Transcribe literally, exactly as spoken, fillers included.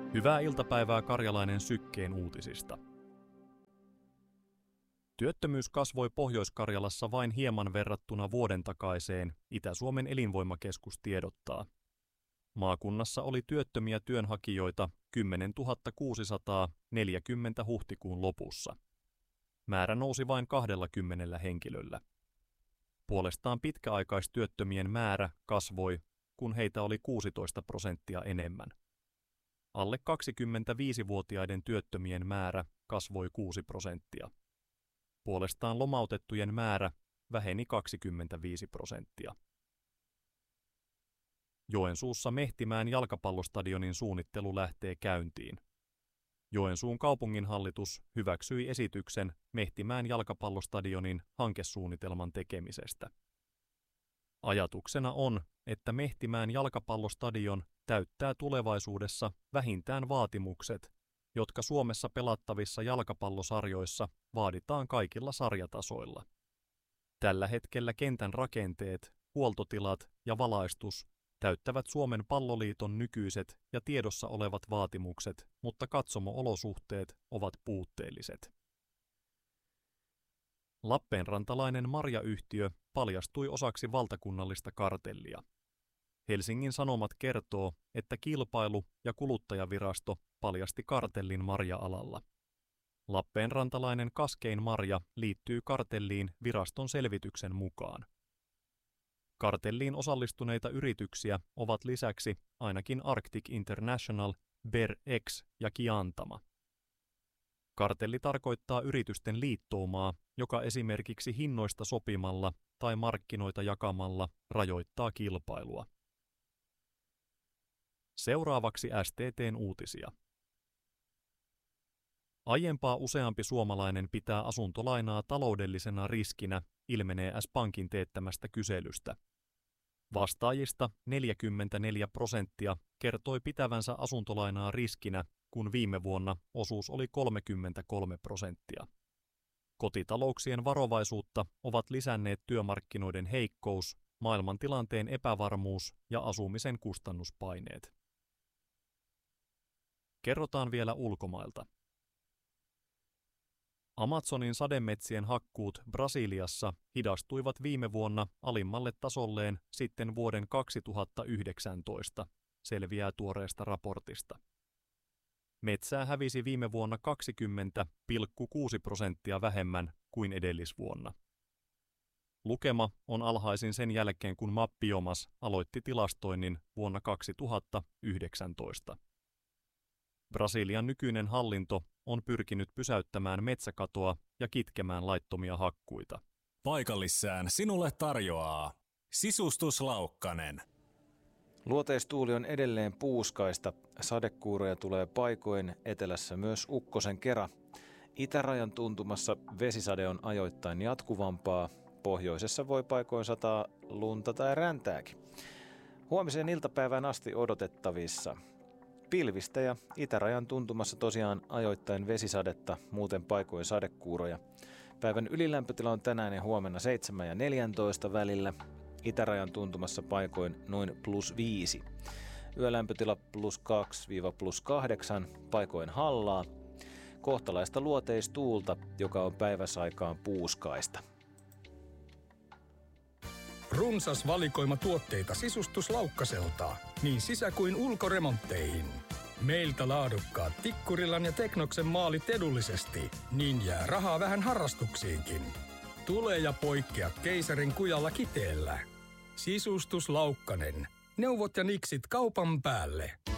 Hyvää iltapäivää Karjalainen Sykkeen uutisista. Työttömyys kasvoi Pohjois-Karjalassa vain hieman verrattuna vuoden takaiseen, Itä-Suomen elinvoimakeskus tiedottaa. Maakunnassa oli työttömiä työnhakijoita kymmenentuhatta kuusisataaneljäkymmentä huhtikuun lopussa. Määrä nousi vain kaksikymmentä henkilöllä. Puolestaan pitkäaikaistyöttömien määrä kasvoi, kun heitä oli kuusitoista prosenttia enemmän. Alle kaksikymmentäviisivuotiaiden työttömien määrä kasvoi kuusi prosenttia. Puolestaan lomautettujen määrä väheni kaksikymmentäviisi prosenttia. Joensuussa Mehtimoen jalkapallostadionin suunnittelu lähtee käyntiin. Joensuun kaupunginhallitus hyväksyi esityksen Mehtimoen jalkapallostadionin hankesuunnitelman tekemisestä. Ajatuksena on, että Mehtimoen jalkapallostadion täyttää tulevaisuudessa vähintään vaatimukset, jotka Suomessa pelattavissa jalkapallosarjoissa vaaditaan kaikilla sarjatasoilla. Tällä hetkellä kentän rakenteet, huoltotilat ja valaistus täyttävät Suomen palloliiton nykyiset ja tiedossa olevat vaatimukset, mutta katsomo-olosuhteet ovat puutteelliset. Lappeenrantalainen marjayhtiö paljastui osaksi valtakunnallista kartellia. Helsingin Sanomat kertoo, että Kilpailu- ja kuluttajavirasto paljasti kartellin marja-alalla. Lappeenrantalainen kaskein marja liittyy kartelliin viraston selvityksen mukaan. Kartelliin osallistuneita yrityksiä ovat lisäksi ainakin Arctic International, BerX ja Kiantama. Kartelli tarkoittaa yritysten liittoumaa, joka esimerkiksi hinnoista sopimalla tai markkinoita jakamalla rajoittaa kilpailua. Seuraavaksi S T T:n uutisia. Aiempaa useampi suomalainen pitää asuntolainaa taloudellisena riskinä, ilmenee S-Pankin teettämästä kyselystä. Vastaajista neljäkymmentäneljä prosenttia kertoi pitävänsä asuntolainaa riskinä, kun viime vuonna osuus oli kolmekymmentäkolme prosenttia. Kotitalouksien varovaisuutta ovat lisänneet työmarkkinoiden heikkous, maailmantilanteen epävarmuus ja asumisen kustannuspaineet. Kerrotaan vielä ulkomailta. Amazonin sademetsien hakkuut Brasiliassa hidastuivat viime vuonna alimmalle tasolleen sitten vuoden kaksituhattayhdeksäntoista, selviää tuoreesta raportista. Metsää hävisi viime vuonna kaksikymmentä pilkku kuusi prosenttia vähemmän kuin edellisvuonna. Lukema on alhaisin sen jälkeen, kun Mappiomas aloitti tilastoinnin vuonna kaksituhattayhdeksäntoista. Brasilian nykyinen hallinto on pyrkinyt pysäyttämään metsäkatoa ja kitkemään laittomia hakkuita. Paikallissään sinulle tarjoaa Sisustus Laukkanen. Luoteistuuli on edelleen puuskaista. Sadekuuroja tulee paikoin, etelässä myös ukkosen kera. Itärajan tuntumassa vesisade on ajoittain jatkuvampaa. Pohjoisessa voi paikoin sataa lunta tai räntääkin. Huomiseen iltapäivään asti odotettavissa. Pilvistä ja itärajan tuntumassa tosiaan ajoittain vesisadetta, muuten paikoin sadekuuroja. Päivän ylilämpötila on tänään ja huomenna seitsemän ja neljäntoista välillä. Itärajan tuntumassa paikoin noin plus viisi. Yölämpötila plus kaksi plus kahdeksan, paikoin hallaa. Kohtalaista luoteistuulta, joka on päiväsaikaan puuskaista. Runsas valikoima tuotteita Sisustus Laukkaselta, niin sisä- kuin ulkoremontteihin. Meiltä laadukkaat Tikkurilan ja Teknoksen maalit edullisesti, niin jää rahaa vähän harrastuksiinkin. Tule ja poikkea keisarin kujalla kiteellä. Sisustus Laukkanen. Neuvot ja niksit kaupan päälle.